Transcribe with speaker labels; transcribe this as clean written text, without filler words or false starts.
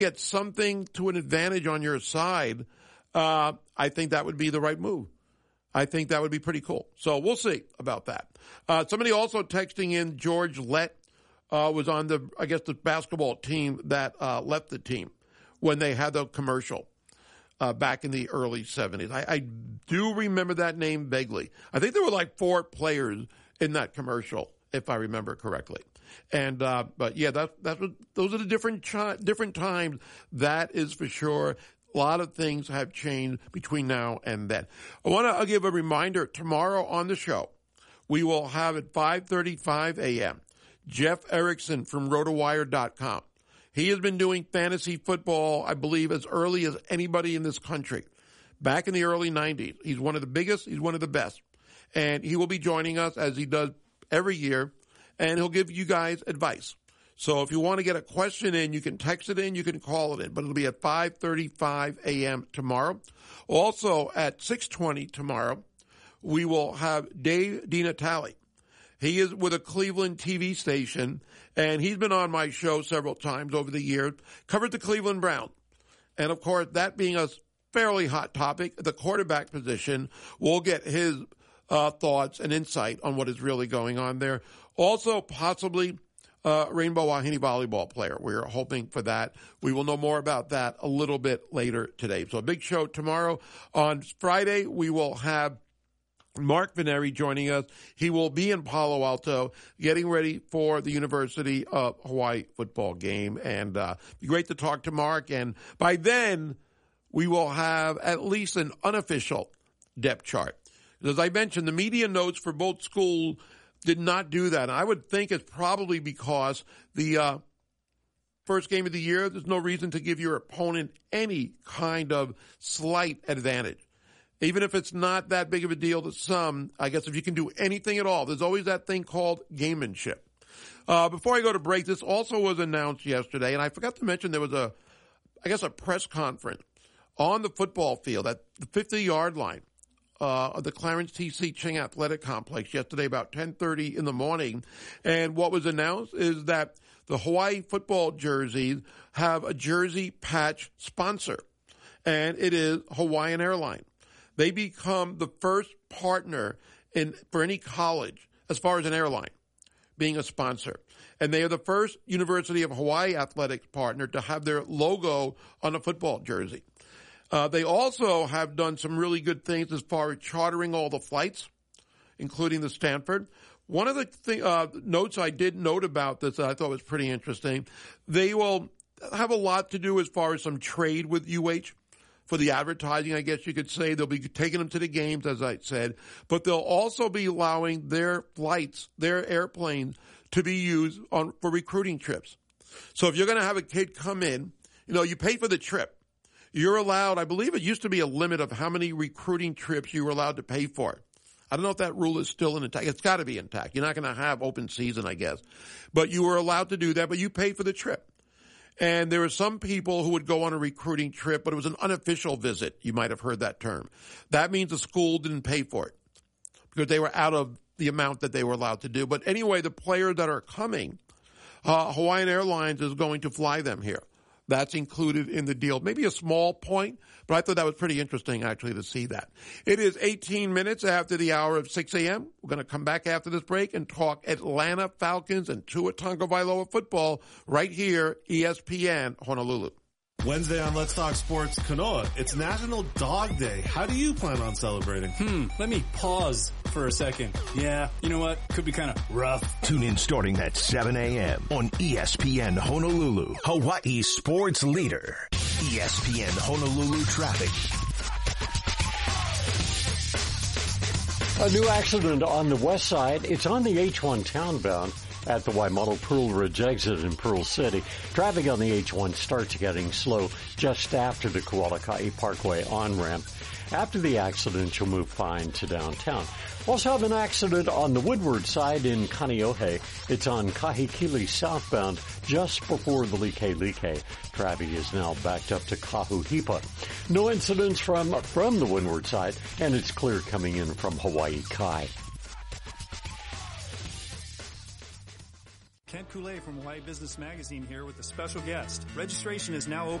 Speaker 1: get something to an advantage on your side, I think that would be the right move. I think that would be pretty cool. So we'll see about that. Somebody also texting in, George Lett was on the basketball team that left the team when they had the commercial back in the early 70s. I do remember that name vaguely. I think there were like 4 players in that commercial, if I remember correctly. And but yeah, that's what, those are the different times. That is for sure. A lot of things have changed between now and then. I want to give a reminder, tomorrow on the show, we will have at 5:35 a.m. Jeff Erickson from RotoWire.com. He has been doing fantasy football, I believe, as early as anybody in this country. Back in the early 90s. He's one of the biggest. He's one of the best. And he will be joining us as he does every year, and he'll give you guys advice. So if you want to get a question in, you can text it in, you can call it in, but it'll be at 5:35 a.m. tomorrow. Also at 6:20 tomorrow, we will have Dave DiNatale. He is with a Cleveland TV station, and he's been on my show several times over the years, covered the Cleveland Browns. And of course, that being a fairly hot topic, the quarterback position, we'll get his thoughts and insight on what is really going on there. Also, possibly Rainbow Wahine volleyball player. We're hoping for that. We will know more about that a little bit later today. So a big show tomorrow. On Friday, we will have Mark Veneri joining us. He will be in Palo Alto getting ready for the University of Hawaii football game. And be great to talk to Mark. And by then, we will have at least an unofficial depth chart. As I mentioned, the media notes for both schools did not do that. And I would think it's probably because the first game of the year, there's no reason to give your opponent any kind of slight advantage. Even if it's not that big of a deal to some, I guess if you can do anything at all, there's always that thing called gamemanship. Before I go to break, this also was announced yesterday, and I forgot to mention there was a press conference on the football field at the 50-yard line of the Clarence T.C. Ching Athletic Complex yesterday about 10:30 in the morning. And what was announced is that the Hawaii football jerseys have a jersey patch sponsor, and it is Hawaiian Airlines. They become the first partner for any college as far as an airline being a sponsor. And they are the first University of Hawaii athletics partner to have their logo on a football jersey. They also have done some really good things as far as chartering all the flights, including the Stanford. One of the notes I did note about this that I thought was pretty interesting, they will have a lot to do as far as some trade with UH for the advertising, I guess you could say. They'll be taking them to the games, as I said, but they'll also be allowing their flights, their airplanes, to be used for recruiting trips. So if you're going to have a kid come in, you pay for the trip. You're allowed, I believe it used to be a limit of how many recruiting trips you were allowed to pay for. I don't know if that rule is still intact. It's got to be intact. You're not going to have open season, I guess. But you were allowed to do that, but you pay for the trip. And there were some people who would go on a recruiting trip, but it was an unofficial visit. You might have heard that term. That means the school didn't pay for it because they were out of the amount that they were allowed to do. But anyway, the players that are coming, Hawaiian Airlines is going to fly them here. That's included in the deal. Maybe a small point, but I thought that was pretty interesting, actually, to see that. It is 18 minutes after the hour of 6 a.m. We're going to come back after this break and talk Atlanta Falcons and Tua Tagovailoa football right here, ESPN Honolulu.
Speaker 2: Wednesday on Let's Talk Sports Kanoa, it's National Dog Day. How do you plan on celebrating?
Speaker 3: Let me pause for a second. Yeah, you know what? Could be kind of rough.
Speaker 4: Tune in starting at 7 a.m. on ESPN Honolulu, Hawaii's sports leader. ESPN Honolulu traffic.
Speaker 5: A new accident on the west side. It's on the H1 townbound at the Waimalu Pearl Ridge exit in Pearl City. Traffic on the H1 starts getting slow just after the Kualakai Parkway on-ramp. After the accident, you'll move fine to downtown. Also have an accident on the Woodward side in Kaneohe. It's on Kahikili southbound just before the Like. Traffic is now backed up to Kahuhipa. No incidents from the Windward side, and it's clear coming in from Hawaii Kai.
Speaker 3: Kent Coulee from Hawaii Business Magazine here with a special guest. Registration is now open